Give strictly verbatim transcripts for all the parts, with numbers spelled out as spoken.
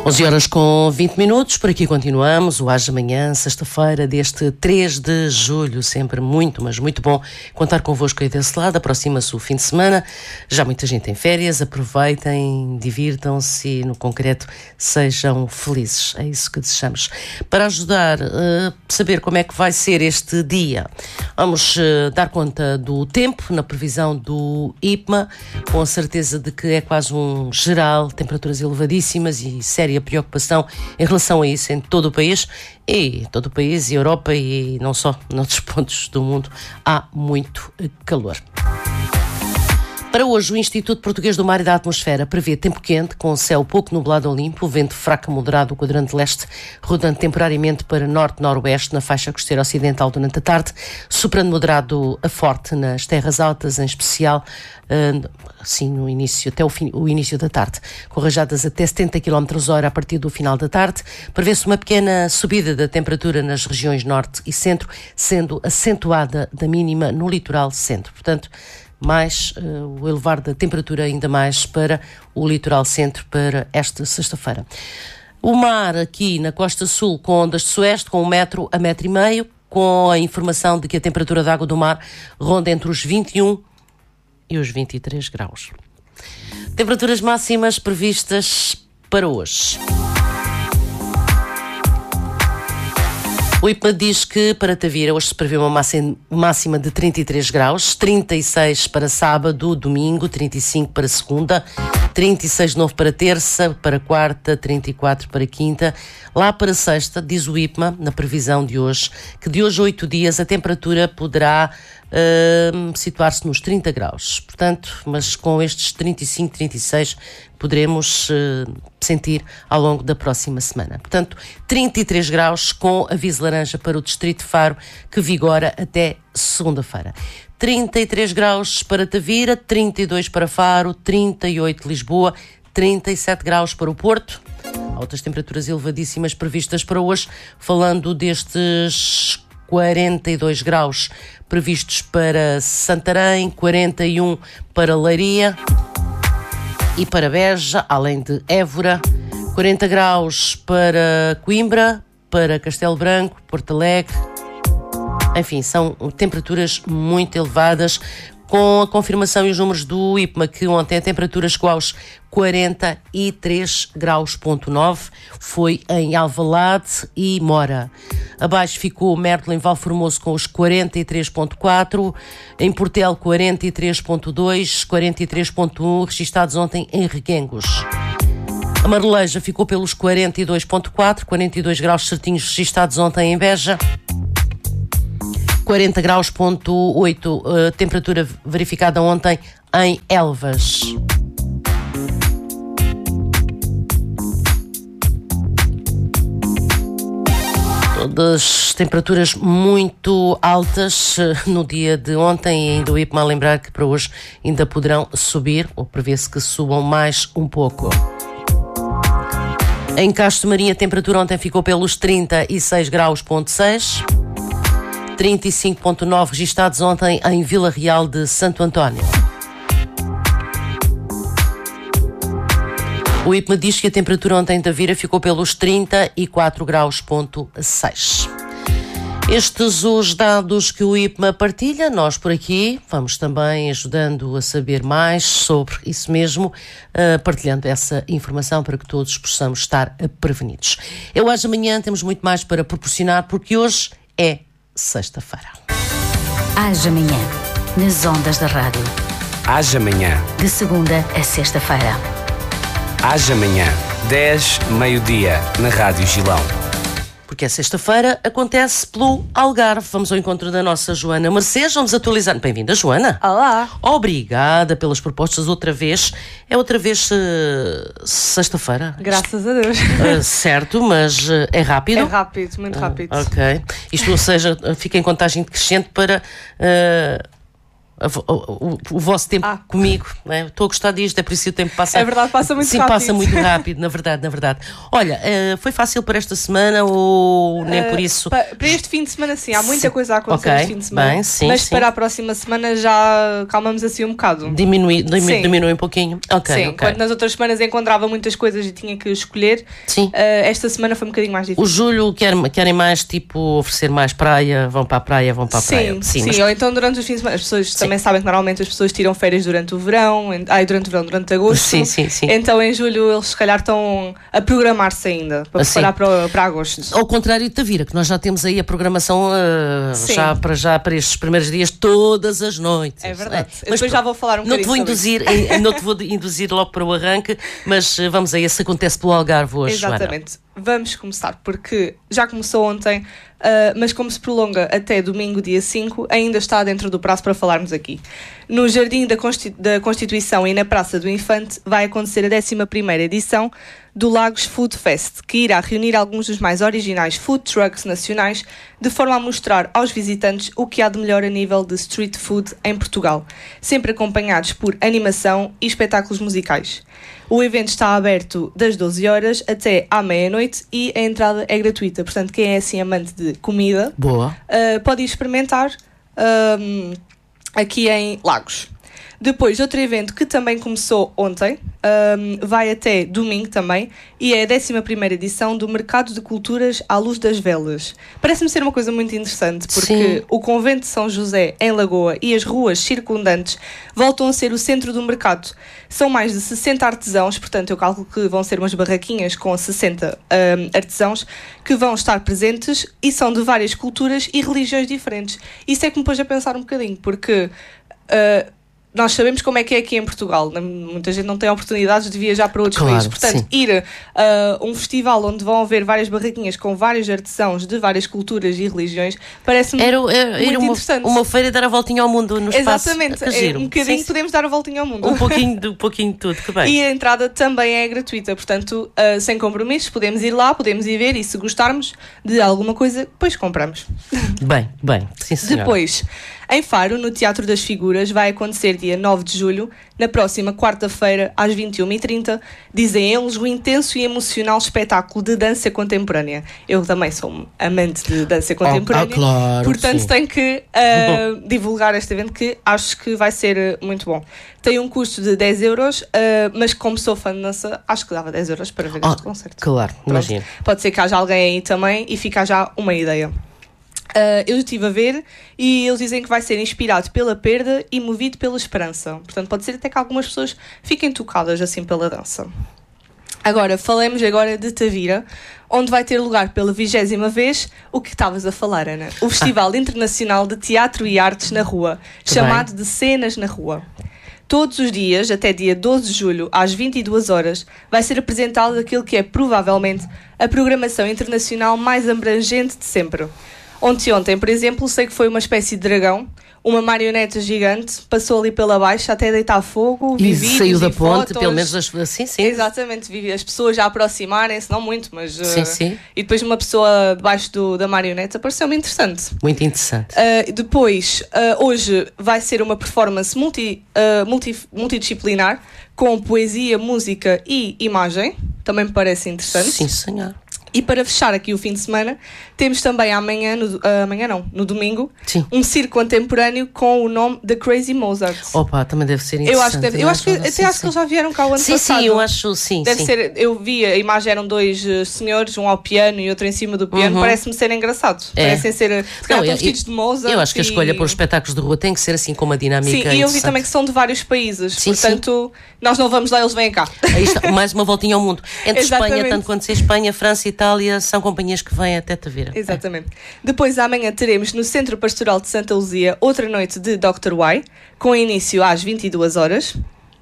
onze horas com vinte minutos, por aqui continuamos, o Haja Amanhã, sexta-feira deste três de julho, sempre muito, mas muito bom contar convosco aí desse lado. Aproxima-se o fim de semana, já muita gente em férias, aproveitem, divirtam-se e no concreto sejam felizes, é isso que desejamos. Para ajudar a saber como é que vai ser este dia, vamos uh, dar conta do tempo na previsão do I P M A, com a certeza de que é quase um geral, temperaturas elevadíssimas e séria preocupação em relação a isso em todo o país, e todo o país e Europa e não só, noutros pontos do mundo há muito calor. Para hoje, o Instituto Português do Mar e da Atmosfera prevê tempo quente, com céu pouco nublado ou limpo, vento fraco a moderado do quadrante leste, rodando temporariamente para norte-noroeste na faixa costeira ocidental durante a tarde, soprando moderado a forte nas terras altas, em especial assim no início, até o, fim, o início da tarde, com rajadas até setenta quilómetros hora a partir do final da tarde. Prevê-se uma pequena subida da temperatura nas regiões norte e centro, sendo acentuada da mínima no litoral centro. Portanto, mais uh, o elevar da temperatura ainda mais para o litoral centro para esta sexta-feira. O mar aqui na costa sul com ondas de sueste, com um metro a metro e meio, com a informação de que a temperatura da água do mar ronda entre os vinte e um e os vinte e três graus. Temperaturas máximas previstas para hoje. O I P M A diz que para Tavira hoje se prevê uma máxima de trinta e três graus, trinta e seis para sábado, domingo, trinta e cinco para segunda, trinta e seis de novo para terça, para quarta, trinta e quatro para quinta. Lá para sexta, diz o I P M A, na previsão de hoje, que de hoje a oito dias a temperatura poderá uh, situar-se nos trinta graus. Portanto, mas com estes trinta e cinco, trinta e seis poderemos uh, sentir ao longo da próxima semana. Portanto, trinta e três graus com aviso laranja para o Distrito de Faro, que vigora até segunda-feira. trinta e três graus para Tavira, trinta e dois para Faro, trinta e oito Lisboa, trinta e sete graus para o Porto. Altas temperaturas elevadíssimas previstas para hoje, falando destes quarenta e dois graus previstos para Santarém, quarenta e um para Leiria e para Beja, além de Évora, quarenta graus para Coimbra, para Castelo Branco, Porto Alegre. Enfim, são temperaturas muito elevadas, com a confirmação e os números do I P M A que ontem a temperatura chegou aos quarenta e três graus ponto nove, foi em Alvalade e Mora. Abaixo ficou Mértola em Valformoso com os quarenta e três ponto quatro, em Portel quarenta e três ponto dois, quarenta e três ponto um, registados ontem em Reguengos. A Marleja ficou pelos quarenta e dois ponto quatro, quarenta e dois graus certinhos registados ontem em Beja. quarenta graus ponto oito, uh, temperatura verificada ontem em Elvas. Todas temperaturas muito altas uh, no dia de ontem, e ainda o I P M A a lembrar que para hoje ainda poderão subir, ou prevê-se que subam mais um pouco. Em Castro Marinho a temperatura ontem ficou pelos trinta e seis graus ponto seis. trinta e cinco ponto nove registados ontem em Vila Real de Santo António. O I P M A diz que a temperatura ontem em Tavira ficou pelos trinta e quatro graus ponto seis. Estes os dados que o I P M A partilha, nós por aqui vamos também ajudando a saber mais sobre isso mesmo, uh, partilhando essa informação para que todos possamos estar prevenidos. Eu hoje amanhã temos muito mais para proporcionar, porque hoje é sexta-feira. Haja Amanhã, nas ondas da rádio. Haja Amanhã. De segunda a sexta-feira. Haja Amanhã, dez, meio-dia, na Rádio Gilão. Porque é sexta-feira, acontece pelo Algarve. Vamos ao encontro da nossa Joana Mercedes, vamos atualizar. Bem-vinda, Joana. Olá. Obrigada pelas propostas outra vez. É outra vez uh, sexta-feira? Graças a Deus. Uh, certo, mas uh, é rápido? É rápido, muito rápido. Uh, ok. Isto, ou seja, fica em contagem decrescente para... Uh, o, o, o vosso tempo ah. comigo. Né? Estou a gostar disto, é por isso que o tempo passa... É verdade, passa muito sim, rápido. Sim, passa muito rápido, na verdade, na verdade. Olha, uh, foi fácil para esta semana ou nem uh, por isso? Para, para este fim de semana, sim. Há muita sim. coisa a acontecer okay. este fim de semana. Bem, sim, mas sim. para a próxima semana já calmamos assim um bocado. Diminui, diminui, diminui um pouquinho. Okay, sim, okay. enquanto nas outras semanas encontrava muitas coisas e tinha que escolher, sim. Uh, esta semana foi um bocadinho mais difícil. O julho quer, querem mais, tipo, oferecer mais praia, vão para a praia, vão para a sim, praia. Sim, sim. Mas... ou então durante os fins de semana. As pessoas sim. também sabem que normalmente as pessoas tiram férias durante o verão, ai, durante o verão, durante agosto. Sim, sim, sim. Então em julho eles se calhar estão a programar-se ainda para assim. preparar para, para agosto. Ao contrário de Tavira, que nós já temos aí a programação uh, já, para, já para estes primeiros dias, todas as noites. É verdade. É. Mas depois já vou falar um não te vou sobre induzir, em, Não te vou induzir logo para o arranque, mas uh, vamos aí, se acontece pelo Algarve hoje. Exatamente. Joana. Vamos começar, porque já começou ontem, uh, mas como se prolonga até domingo, dia cinco, ainda está dentro do prazo para falarmos aqui. No Jardim da, Constitu- da Constituição e na Praça do Infante vai acontecer a décima primeira edição do Lagos Food Fest, que irá reunir alguns dos mais originais food trucks nacionais, de forma a mostrar aos visitantes o que há de melhor a nível de street food em Portugal, sempre acompanhados por animação e espetáculos musicais. O evento está aberto das doze horas até à meia-noite e a entrada é gratuita. Portanto, quem é assim amante de comida Boa. Uh, pode ir experimentar um, aqui em Lagos. Depois, outro evento que também começou ontem, um, vai até domingo também, e é a décima primeira edição do Mercado de Culturas à Luz das Velas. Parece-me ser uma coisa muito interessante, porque sim. o Convento de São José, em Lagoa, e as ruas circundantes voltam a ser o centro do mercado. São mais de sessenta artesãos, portanto eu calculo que vão ser umas barraquinhas com sessenta um, artesãos, que vão estar presentes e são de várias culturas e religiões diferentes. Isso é que me pôs a pensar um bocadinho, porque... Uh, nós sabemos como é que é aqui em Portugal. Muita gente não tem oportunidades de viajar para outros claro, países. Portanto, sim. ir a uh, um festival onde vão haver várias barraquinhas com vários artesãos de várias culturas e religiões parece-me era, era, muito era uma, interessante. Uma feira e dar a voltinha ao mundo no espaço. Exatamente. É, um bocadinho sim, podemos dar a voltinha ao mundo. Um pouquinho de, um pouquinho de tudo. Que bem. E a entrada também é gratuita. Portanto, uh, sem compromissos, podemos ir lá, podemos ir ver e se gostarmos de alguma coisa, depois compramos. Bem, bem. Sim, senhora. Depois... Em Faro, no Teatro das Figuras, vai acontecer dia nove de julho, na próxima quarta-feira, às vinte e uma e trinta, dizem eles, o intenso e emocional espetáculo de dança contemporânea. Eu também sou amante de dança contemporânea, oh, ah, claro, portanto sim. tenho que uh, divulgar este evento, que acho que vai ser muito bom. Tem um custo de dez euros, uh, mas como sou fã de dança, acho que dava dez euros para ver oh, este concerto. Claro, imagino. Pode ser que haja alguém aí também e fica já uma ideia. Uh, eu estive a ver e eles dizem que vai ser inspirado pela perda e movido pela esperança. Portanto, pode ser até que algumas pessoas fiquem tocadas assim pela dança. Agora, falemos agora de Tavira, onde vai ter lugar pela vigésima vez o que estavas a falar, Ana. O Festival ah. Internacional de Teatro e Artes na Rua, que chamado bem. de Cenas na Rua. Todos os dias, até dia doze de julho, às vinte e duas horas, vai ser apresentado aquilo que é provavelmente a programação internacional mais abrangente de sempre. Ontem, ontem, por exemplo, sei que foi uma espécie de dragão, uma marioneta gigante, passou ali pela baixa até deitar fogo, e saiu da e ponte, fotos. Pelo menos assim, sim. Exatamente, as pessoas já aproximarem-se, não muito, mas... Sim, uh, sim. E depois uma pessoa debaixo do, da marioneta, pareceu-me interessante. Muito interessante. Uh, depois, uh, hoje vai ser uma performance multi, uh, multi, multidisciplinar, com poesia, música e imagem, também me parece interessante. Sim, senhor. E para fechar aqui o fim de semana, temos também amanhã, no, uh, amanhã não, no domingo, sim. um circo contemporâneo com o nome The Crazy Mozart. Opa, também deve ser interessante. Eu acho que, deve, eu acho que até sim, acho sim. que eles já vieram cá o ano sim, passado. Sim, eu acho, sim. Deve sim. ser, eu vi, a imagem eram dois uh, senhores, um ao piano e outro em cima do piano, uhum. Parece-me ser engraçado. É. Parecem ser, se calhar estão vestidos de Mozart. Eu acho que a escolha e... para os espetáculos de rua tem que ser assim com uma dinâmica. Sim, e eu vi também que são de vários países, sim, portanto, sim. nós não vamos lá, eles vêm cá. Aí está, mais uma voltinha ao mundo. Entre Espanha, tanto quanto ser Espanha, França e Itália, são companhias que vêm até Tavira. Exatamente. É. Depois, amanhã, teremos no Centro Pastoral de Santa Luzia outra noite de doutor Y, com início às vinte e duas horas.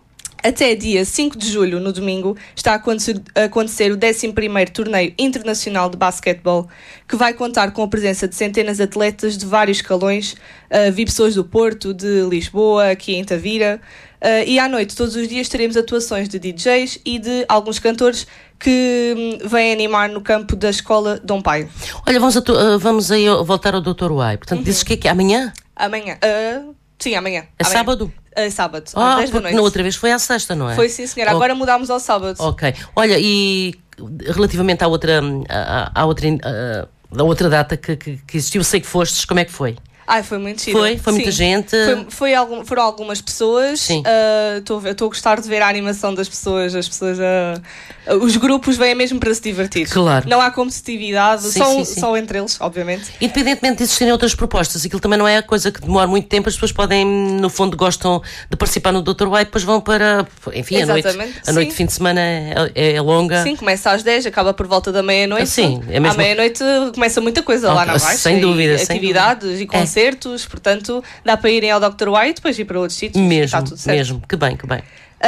Até dia cinco de julho, no domingo, está a acontecer, a acontecer o décimo primeiro Torneio Internacional de Basquetebol, que vai contar com a presença de centenas de atletas de vários escalões, uh, vi pessoas do Porto, de Lisboa, aqui em Tavira, uh, e à noite, todos os dias, teremos atuações de D Js e de alguns cantores que hum, vêm animar no campo da Escola Dom Paio. Olha, vamos, a tu, uh, vamos aí voltar ao doutor Y. Portanto, uhum. dizes que é que é amanhã? Amanhã. Uh, Sim, amanhã. É amanhã. sábado? É sábado, às Ah, dez da porque noite. na outra vez foi à sexta, não é? Foi sim, senhora. Oh. Agora mudámos ao sábado. Ok. Olha, e relativamente à outra, à, à outra, à, à outra data que, que, que existiu, sei que fostes, como é que foi? Ai, foi muito giro. Foi? Foi muita Sim. gente? Foi, foi algum, foram algumas pessoas. Sim. Estou uh, a gostar de ver a animação das pessoas. As pessoas uh, uh, os grupos vêm mesmo para se divertir. Claro. Não há competitividade, Sim, só, sim, sim. só entre eles, obviamente. Independentemente de existirem outras propostas, aquilo também não é a coisa que demora muito tempo, as pessoas podem, no fundo, gostam de participar no doutor White, depois vão para, enfim, a noite, Exatamente, a noite sim. de fim de semana é, é, é longa. Sim, começa às dez, acaba por volta da meia-noite. Sim, é mesmo. À meia-noite começa muita coisa Ah, lá na Baixa. sem dúvida, e sem atividades dúvida. e concertos, portanto, dá para irem ao doutor White, depois ir para outros sítios. Mesmo, está tudo certo. mesmo, que bem, que bem.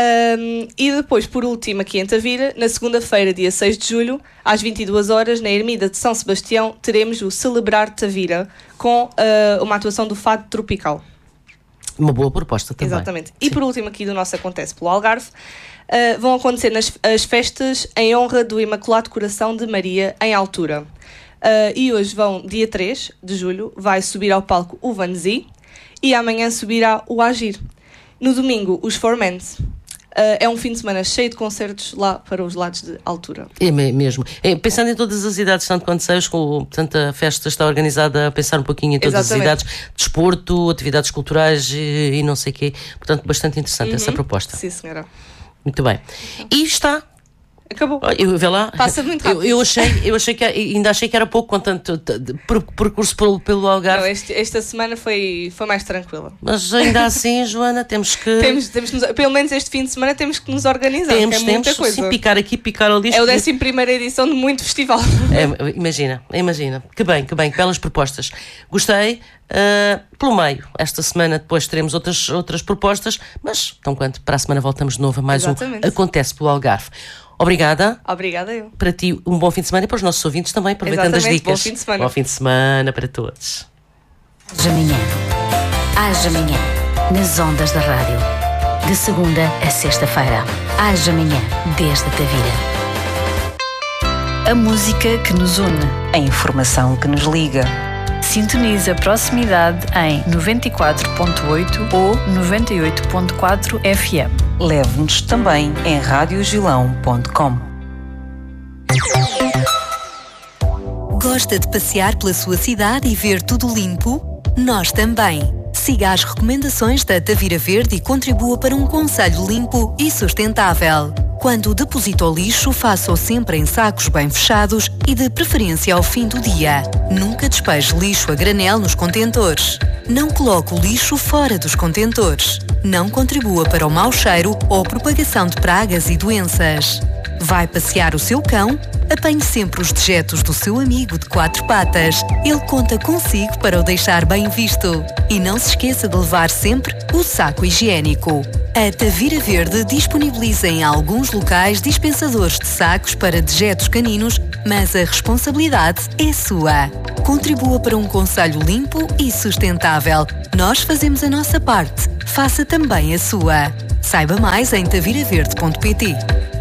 Um, e depois, por último, aqui em Tavira, na segunda-feira, dia seis de julho, às vinte e duas horas, na Ermida de São Sebastião, teremos o Celebrar Tavira, com uh, uma atuação do Fado Tropical. Uma boa proposta também. Exatamente. E por último, aqui do nosso Acontece pelo Algarve, uh, vão acontecer nas, as festas em honra do Imaculado Coração de Maria, em Altura. Uh, e hoje vão, dia três de julho, vai subir ao palco o Vanzi e amanhã subirá o Agir. No domingo, os Formens. Uh, é um fim de semana cheio de concertos lá para os lados de Altura. É mesmo. É, pensando em todas as idades, tanto quanto seis, com, portanto, a festa está organizada a pensar um pouquinho em todas Exatamente. as idades, desporto, atividades culturais e, e não sei o quê. Portanto, bastante interessante Uhum. essa proposta. Sim, senhora. Muito bem. E está. Acabou. Olha, Eu, vê lá, Passa muito rápido. Eu, eu achei, eu achei que ainda achei que era pouco, com tanto t- t- per- percurso pelo, pelo Algarve. Não, este- esta semana foi, foi mais tranquila. Mas ainda assim, Joana, temos que. Temos, temos que nos- pelo menos este fim de semana temos que nos organizar, temos, que é muita temos coisa. sim, picar aqui, picar ali. É o décima primeira edição de muito festival. É, imagina, imagina. Que bem, que bem, que belas propostas. Gostei. Uh, pelo meio, esta semana depois teremos outras, outras propostas, mas, então quanto, para a semana voltamos de novo a mais Exatamente. um Acontece pelo Algarve. Obrigada. Obrigada eu. Para ti, um bom fim de semana e para os nossos ouvintes também, aproveitando as Exatamente, dicas. bom fim de semana. Bom fim de semana para todos. Haja Manhã. Haja Manhã. Nas ondas da rádio. De segunda a sexta-feira. Haja Manhã. Desde Tavira. A música que nos une. A informação que nos liga. Sintoniza a proximidade em noventa e quatro ponto oito ou noventa e oito ponto quatro F M. Leve-nos também em radiogilão ponto com. Gosta de passear pela sua cidade e ver tudo limpo? Nós também. Siga as recomendações da Tavira Verde e contribua para um concelho limpo e sustentável. Quando deposita o lixo, faça-o sempre em sacos bem fechados e de preferência ao fim do dia. Nunca despeje lixo a granel nos contentores. Não coloque o lixo fora dos contentores. Não contribua para o mau cheiro ou propagação de pragas e doenças. Vai passear o seu cão? Apanhe sempre os dejetos do seu amigo de quatro patas. Ele conta consigo para o deixar bem visto. E não se esqueça de levar sempre o saco higiênico. A Tavira Verde disponibiliza em alguns locais dispensadores de sacos para dejetos caninos, mas a responsabilidade é sua. Contribua para um concelho limpo e sustentável. Nós fazemos a nossa parte. Faça também a sua. Saiba mais em tavira verde ponto pt.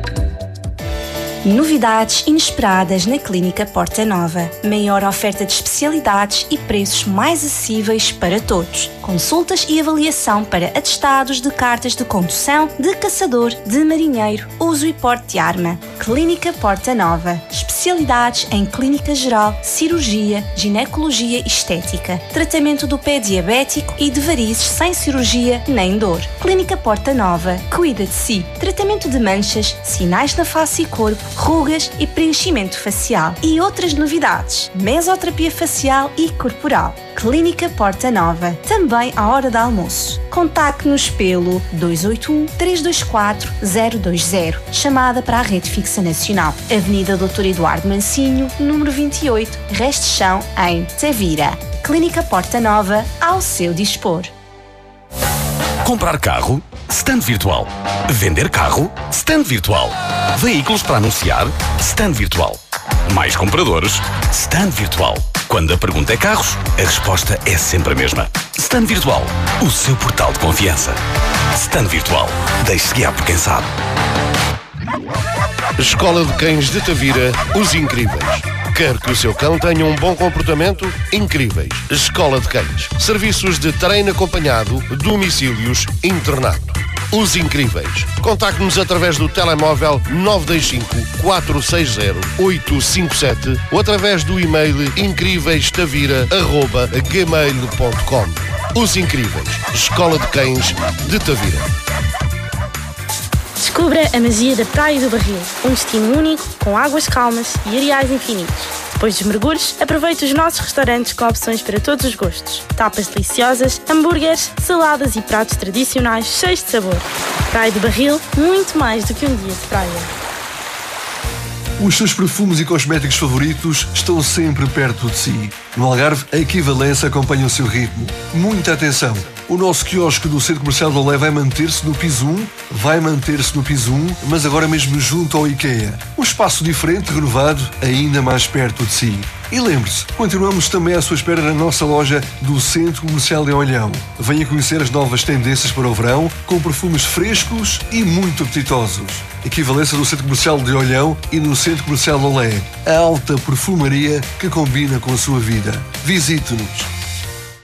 Novidades inesperadas na Clínica Porta Nova. Maior oferta de especialidades e preços mais acessíveis para todos. Consultas e avaliação para atestados de cartas de condução, de caçador, de marinheiro, uso e porte de arma. Clínica Porta Nova. Especialidades em clínica geral, cirurgia, ginecologia e estética. Tratamento do pé diabético e de varizes sem cirurgia nem dor. Clínica Porta Nova. Cuida de si. Tratamento de manchas, sinais na face e corpo, rugas e preenchimento facial. E outras novidades. Mesoterapia facial e corporal. Clínica Porta Nova. Também à hora de almoço. Contacte-nos pelo dois oito um, três dois quatro, zero dois zero. Chamada para a Rede Fixa Nacional. Avenida doutor Eduardo Mancinho, número vinte e oito, Resto de Chão, em Tavira. Clínica Porta Nova, ao seu dispor. Comprar carro? Stand virtual. Vender carro? Stand virtual. Veículos para anunciar? Stand virtual. Mais compradores? Stand virtual. Quando a pergunta é carros, a resposta é sempre a mesma. Stand virtual. O seu portal de confiança. Stand virtual. Deixe-se guiar por quem sabe. Escola de Cães de Tavira, os Incríveis. Quer que o seu cão tenha um bom comportamento? Incríveis. Escola de Cães. Serviços de treino acompanhado, domicílios, internato. Os Incríveis. Contacte-nos através do telemóvel nove dois cinco, quatro seis zero, oito cinco sete ou através do e-mail incríveis-tavira arroba gmail ponto com. Os Incríveis. Escola de Cães de Tavira. Descubra a magia da Praia do Barril, um destino único, com águas calmas e areais infinitos. Depois dos mergulhos, aproveite os nossos restaurantes com opções para todos os gostos. Tapas deliciosas, hambúrgueres, saladas e pratos tradicionais cheios de sabor. Praia do Barril, muito mais do que um dia de praia. Os seus perfumes e cosméticos favoritos estão sempre perto de si. No Algarve, a Equivalência acompanha o seu ritmo. Muita atenção! O nosso quiosque do Centro Comercial de Olé vai manter-se no piso um, vai manter-se no piso um, mas agora mesmo junto ao IKEA. Um espaço diferente, renovado, ainda mais perto de si. E lembre-se, continuamos também à sua espera na nossa loja do Centro Comercial de Olhão. Venha conhecer as novas tendências para o verão, com perfumes frescos e muito apetitosos. Equivalência do Centro Comercial de Olhão e no Centro Comercial de Olé. A alta perfumaria que combina com a sua vida. Visite-nos.